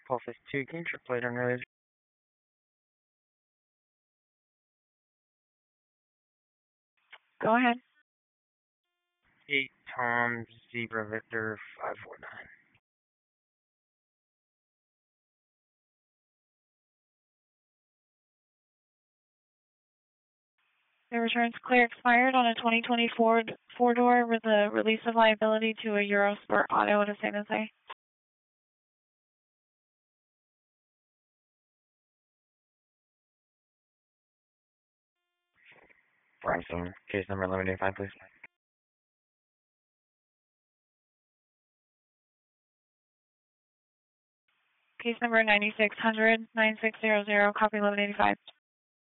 Pulse is 2, can you triple unrelated? Go ahead. 8 Tom Zebra Victor 549. The return's clear expired on a 2024 four-door with a release of liability to a Eurosport Auto at a San Jose. Brownstone, case number 1185, please. Case number 9600-9600, copy 1185.